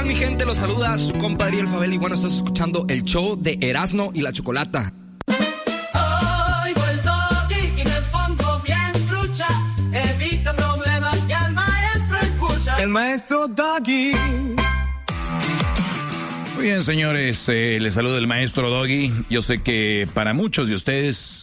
mi gente? Los saluda su compadre Ariel Fabel y bueno, estás escuchando el show de Erasmo y la Chocolata. Oigo el Doggy y me pongo bien trucha, evita problemas y al maestro escucha. El maestro Doggy. Muy bien, señores, les saluda el maestro Doggy. Yo sé que para muchos de ustedes,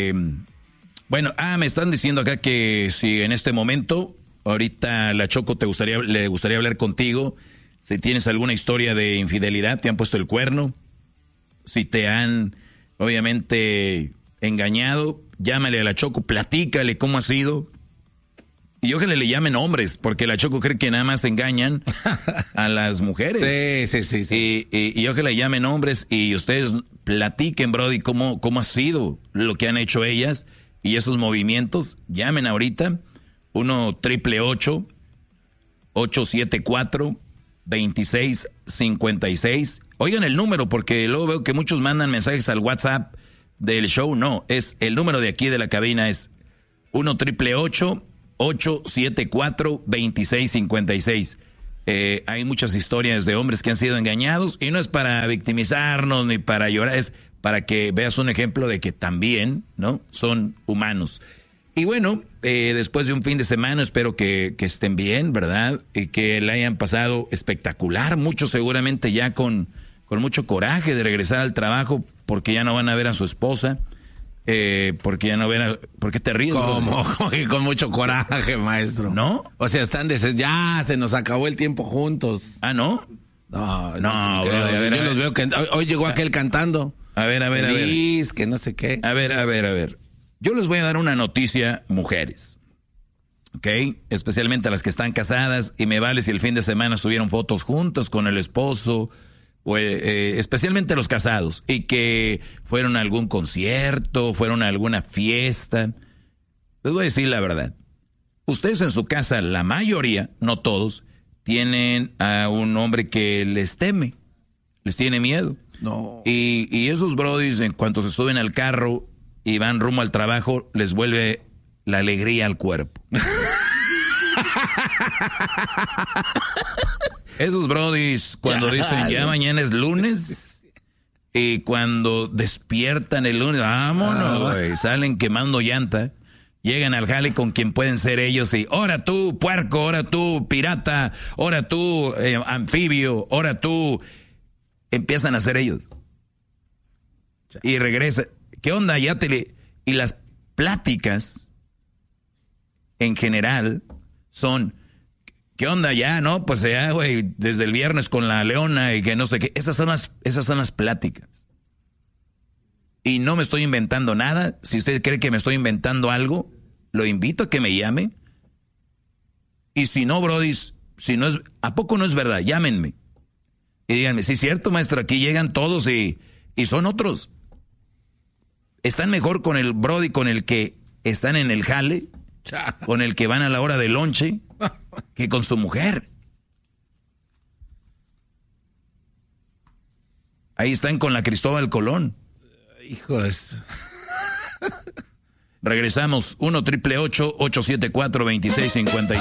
me están diciendo acá que si en este momento, ahorita la Choco le gustaría hablar contigo, si tienes alguna historia de infidelidad, te han puesto el cuerno, si te han, obviamente, engañado, llámale a la Choco, platícale cómo ha sido. Y ojalá le llamen hombres, porque la Choco cree que nada más engañan a las mujeres. Sí. Y ojalá le llamen hombres y ustedes platiquen, brody, cómo ha sido lo que han hecho ellas y esos movimientos. Llamen ahorita, 1-888-874-2656. Oigan el número, porque luego veo que muchos mandan mensajes al WhatsApp del show. No, es el número de aquí de la cabina, es 1-888-874-2656. Hay muchas historias de hombres que han sido engañados y no es para victimizarnos ni para llorar, es para que veas un ejemplo de que también, ¿no? Son humanos. Y bueno, después de un fin de semana espero que estén bien, ¿verdad? Y que la hayan pasado espectacular. Muchos seguramente ya con mucho coraje de regresar al trabajo porque ya no van a ver a su esposa. Porque ya no ven ¿por qué te ríes? ¿Cómo? Con mucho coraje, maestro. ¿No? O sea, ya se nos acabó el tiempo juntos. ¿Ah, no? No, yo los veo que hoy llegó aquel cantando. A ver. Que no sé qué. A ver. Yo les voy a dar una noticia, mujeres. ¿Ok? Especialmente a las que están casadas y me vale si el fin de semana subieron fotos juntos con el esposo. O, especialmente los casados, y que fueron a algún concierto, fueron a alguna fiesta. Les voy a decir la verdad. Ustedes en su casa, la mayoría, no todos, tienen a un hombre que les teme, les tiene miedo. No. Y esos brodis, en cuanto se suben al carro y van rumbo al trabajo, les vuelve la alegría al cuerpo. Esos brodis, cuando dicen ya mañana es lunes, y cuando despiertan el lunes, vámonos, güey, salen quemando llanta, llegan al jale con quien pueden ser ellos y, ahora tú, puerco, ahora tú, pirata, ahora tú, anfibio, ahora tú, empiezan a ser ellos. Y regresa, ¿qué onda? Y las pláticas, en general, son... ¿Qué onda ya, no? Pues ya, güey, desde el viernes con la leona y que no sé qué. Esas son las pláticas. Y no me estoy inventando nada. Si usted cree que me estoy inventando algo, lo invito a que me llame. Y si no, brodis, si no es, ¿a poco no es verdad? Llámenme. Y díganme, sí, cierto, maestro, aquí llegan todos y son otros. Están mejor con el brody con el que están en el jale, con el que van a la hora del lonche, que con su mujer. Ahí están con la Cristóbal Colón. Hijos. Regresamos, 1-888-874-2656.